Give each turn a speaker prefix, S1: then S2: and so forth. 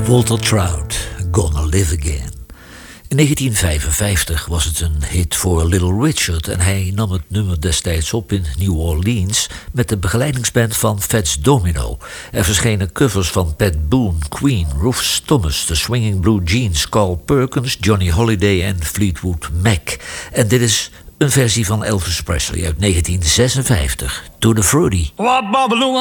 S1: Walter Trout, Gonna Live Again. In 1955 was het een hit voor Little Richard en hij nam het nummer destijds op in New Orleans met de begeleidingsband van Fats Domino. Er verschenen covers van Pat Boone, Queen, Rufus Thomas, The Swinging Blue Jeans, Carl Perkins, Johnny Holiday en Fleetwood Mac. En dit is een versie van Elvis Presley uit 1956, To the Fruity.